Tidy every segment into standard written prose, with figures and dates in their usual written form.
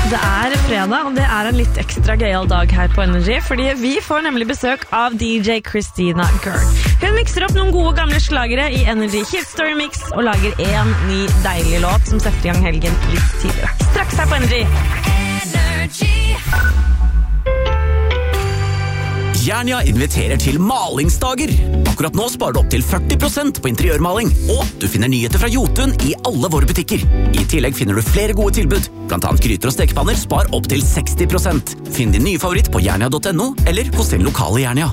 Det fredag, og det en litt ekstra gøyal dag her på Energy, fordi vi får nemlig besøk av DJ Christina Gurn. Hun mixer opp noen gode gamle slagere i Energy Hit Story Mix og lager en ny deilig låt som setter i gang helgen litt tidligere. Straks her på Energy. Jernia inviterer til malingsdager. Akkurat nå sparer du opp til 40% på interiørmaling, og du finner nyheter fra Jotun i alle våre butikker. I tillegg finner du flere gode tilbud, blant annet gryter og stekepanner spar opp til 60%. Finn din nye favoritt på jernia.no eller hos din lokale Jernia.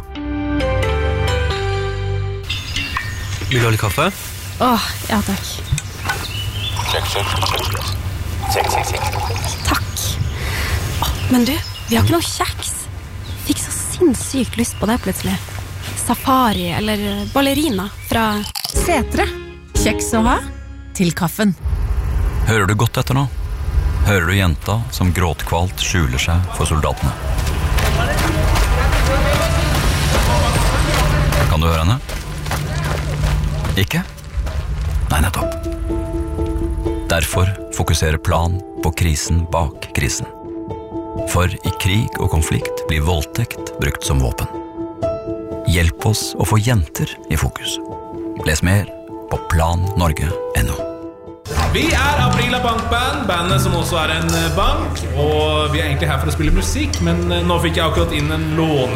Vil du ha litt kaffe? Ja takk. Check. Takk. Men du, vi har ikke noe kjeks. Fikk så sinnssykt lyst på det plutselig. Safari eller ballerina fra Setre. Kjeks å ha til kaffen. Hører du godt etter nå? Hører du jenta som gråtkvalt skjuler seg for soldatene? Kan du høre henne? Ikke? Nei, nettopp. Derfor fokuserer Plan på krisen bak krisen. For i krig og konflikt blir voldtekt brukt som våpen. Hjelp oss å få jenter i fokus. Les mer på plannorge.no. Vi Aprila Bankband, bandet som også en bank, og vi egentlig her for å spille musikk, men nå fikk jeg akkurat inn en låne